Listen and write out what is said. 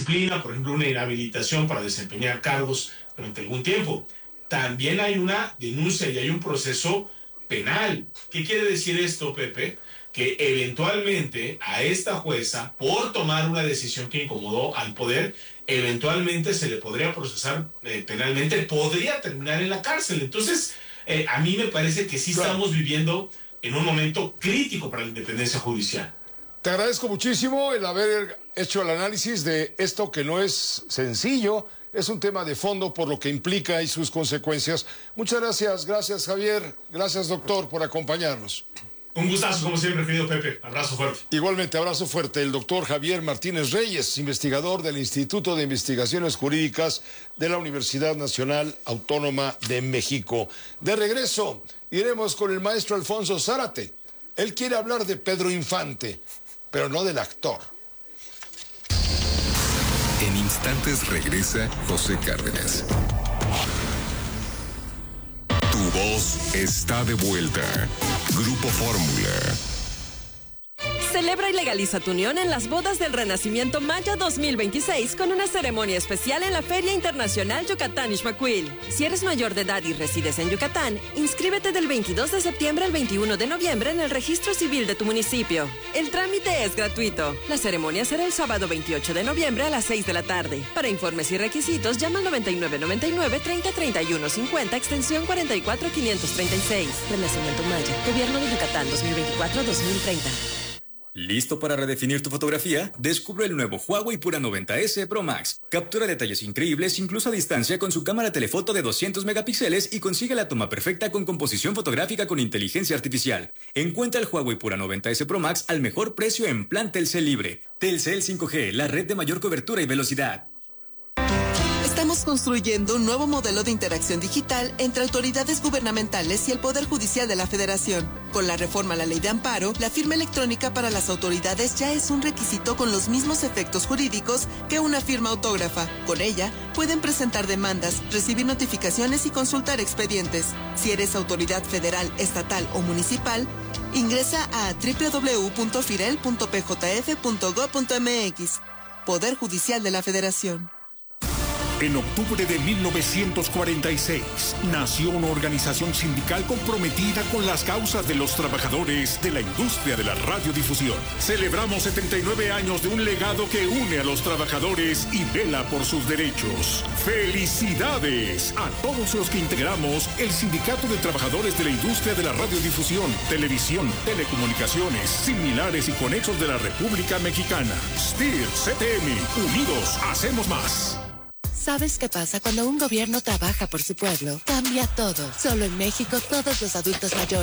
indisciplina, por ejemplo, una inhabilitación para desempeñar cargos durante algún tiempo. También hay una denuncia y hay un proceso penal. ¿Qué quiere decir esto, Pepe? Que eventualmente a esta jueza, por tomar una decisión que incomodó al poder, eventualmente se le podría procesar penalmente, podría terminar en la cárcel. Entonces, a mí me parece que sí estamos viviendo en un momento crítico para la independencia judicial. Te agradezco muchísimo el haber hecho el análisis de esto que no es sencillo, es un tema de fondo por lo que implica y sus consecuencias. Muchas gracias, gracias Javier, gracias doctor por acompañarnos. Un gustazo, como siempre, querido Pepe. Abrazo fuerte. Igualmente, abrazo fuerte. El doctor Javier Martínez Reyes, investigador del Instituto de Investigaciones Jurídicas de la Universidad Nacional Autónoma de México. De regreso, iremos con el maestro Alfonso Zárate. Él quiere hablar de Pedro Infante, pero no del actor. En instantes regresa José Cárdenas. Tu voz está de vuelta. Grupo Fórmula. Celebra y legaliza tu unión en las bodas del Renacimiento Maya 2026 con una ceremonia especial en la Feria Internacional Yucatán Ixmaquil. Si eres mayor de edad y resides en Yucatán, inscríbete del 22 de septiembre al 21 de noviembre en el registro civil de tu municipio. El trámite es gratuito. La ceremonia será el sábado 28 de noviembre a las 6 de la tarde. Para informes y requisitos, llama al 9999 30 31 50 extensión 44536. Renacimiento Maya, Gobierno de Yucatán 2024-2030. ¿Listo para redefinir tu fotografía? Descubre el nuevo Huawei Pura 90S Pro Max. Captura detalles increíbles incluso a distancia con su cámara telefoto de 200 megapíxeles y consigue la toma perfecta con composición fotográfica con inteligencia artificial. Encuentra el Huawei Pura 90S Pro Max al mejor precio en plan Telcel Libre. Telcel 5G, la red de mayor cobertura y velocidad. Estamos construyendo un nuevo modelo de interacción digital entre autoridades gubernamentales y el Poder Judicial de la Federación. Con la reforma a la Ley de Amparo, la firma electrónica para las autoridades ya es un requisito con los mismos efectos jurídicos que una firma autógrafa. Con ella, pueden presentar demandas, recibir notificaciones y consultar expedientes. Si eres autoridad federal, estatal o municipal, ingresa a www.firel.pjf.gov.mx. Poder Judicial de la Federación. En octubre de 1946, nació una organización sindical comprometida con las causas de los trabajadores de la industria de la radiodifusión. Celebramos 79 años de un legado que une a los trabajadores y vela por sus derechos. ¡Felicidades a todos los que integramos el Sindicato de Trabajadores de la Industria de la Radiodifusión, Televisión, Telecomunicaciones, Similares y Conexos de la República Mexicana! STIR, CTM, unidos, hacemos más. ¿Sabes qué pasa cuando un gobierno trabaja por su pueblo? Cambia todo. Solo en México todos los adultos mayores